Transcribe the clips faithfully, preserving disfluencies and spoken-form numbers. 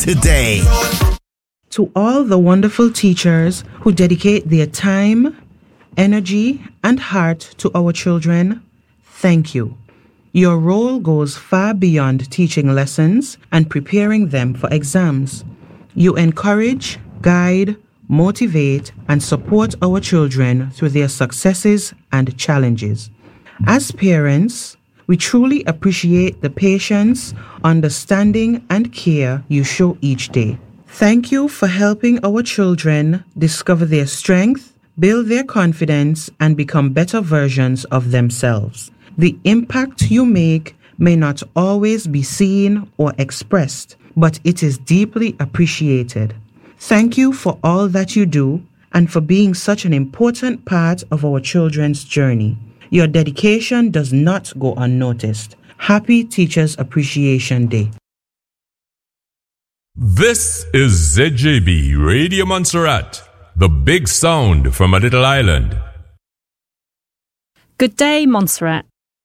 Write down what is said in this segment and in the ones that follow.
today. To all the wonderful teachers who dedicate their time, energy, and heart to our children, thank you. Your role goes far beyond teaching lessons and preparing them for exams. You encourage, guide, motivate, and support our children through their successes and challenges. As parents, we truly appreciate the patience, understanding, and care you show each day. Thank you for helping our children discover their strength, build their confidence, and become better versions of themselves. The impact you make may not always be seen or expressed, but it is deeply appreciated. Thank you for all that you do and for being such an important part of our children's journey. Your dedication does not go unnoticed. Happy Teachers Appreciation Day. This is Z J B Radio Montserrat, the big sound from a little island. Good day, Montserrat.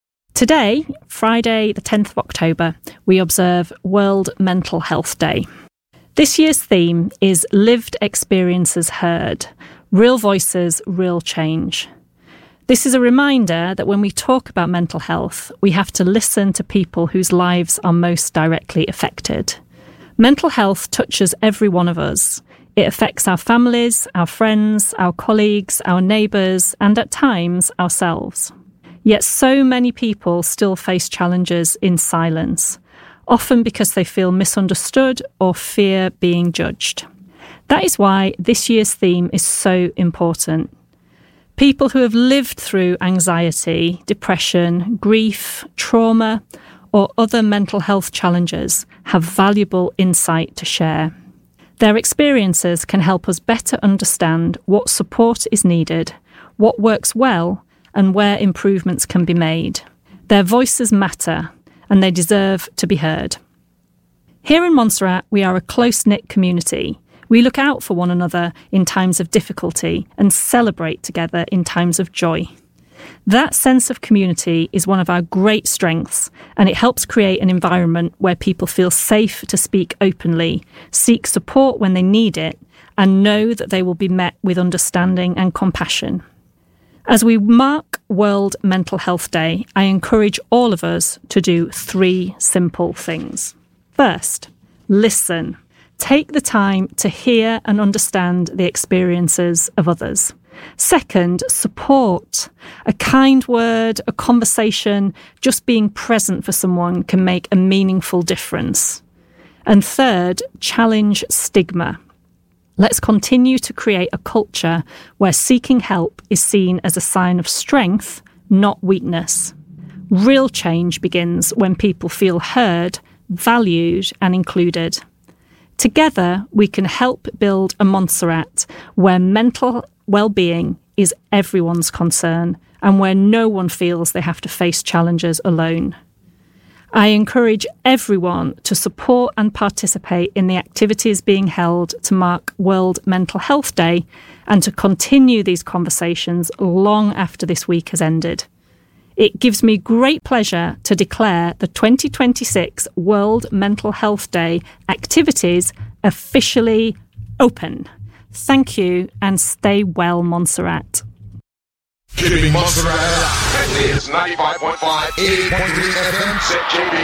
Today, Friday the tenth of October, we observe World Mental Health Day. This year's theme is Lived Experiences Heard, Real Voices, Real Change. This is a reminder that when we talk about mental health, we have to listen to people whose lives are most directly affected. Mental health touches every one of us. It affects our families, our friends, our colleagues, our neighbours, and at times ourselves. Yet so many people still face challenges in silence, often because they feel misunderstood or fear being judged. That is why this year's theme is so important. People who have lived through anxiety, depression, grief, trauma, or other mental health challenges have valuable insight to share. Their experiences can help us better understand what support is needed, what works well, and where improvements can be made. Their voices matter, and they deserve to be heard. Here in Montserrat, we are a close-knit community. We look out for one another in times of difficulty and celebrate together in times of joy. That sense of community is one of our great strengths, and it helps create an environment where people feel safe to speak openly, seek support when they need it, and know that they will be met with understanding and compassion. As we mark World Mental Health Day, I encourage all of us to do three simple things. First, listen. Take the time to hear and understand the experiences of others. Second, support. A kind word, a conversation, just being present for someone can make a meaningful difference. And third, challenge stigma. Let's continue to create a culture where seeking help is seen as a sign of strength, not weakness. Real change begins when people feel heard, valued, and included. Together, we can help build a Montserrat where mental well-being is everyone's concern and where no one feels they have to face challenges alone. I encourage everyone to support and participate in the activities being held to mark World Mental Health Day and to continue these conversations long after this week has ended. It gives me great pleasure to declare the twenty twenty-six World Mental Health Day activities officially open. Thank you and stay well, Montserrat. Keeping Montserrat alive. This is ninety-five point five, eighty point three F M, Z J B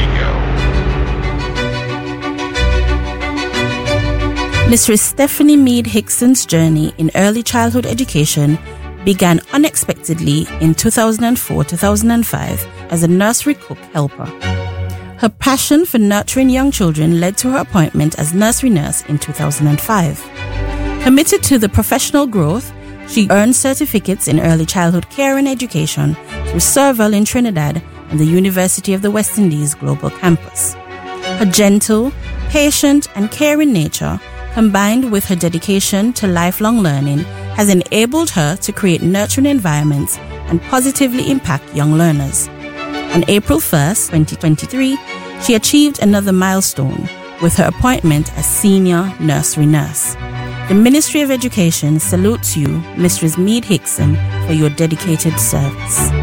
Radio. Mistress Stephanie Mead Hickson's journey in early childhood education began unexpectedly in two thousand four to two thousand five as a nursery cook helper. Her passion for nurturing young children led to her appointment as nursery nurse in two thousand five. Committed to the professional growth, she earned certificates in early childhood care and education through Serval in Trinidad and the University of the West Indies Global Campus. Her gentle, patient, and caring nature, combined with her dedication to lifelong learning, has enabled her to create nurturing environments and positively impact young learners. On April first, twenty twenty-three, she achieved another milestone with her appointment as senior nursery nurse. The Ministry of Education salutes you, Mistress Mead Hickson, for your dedicated service.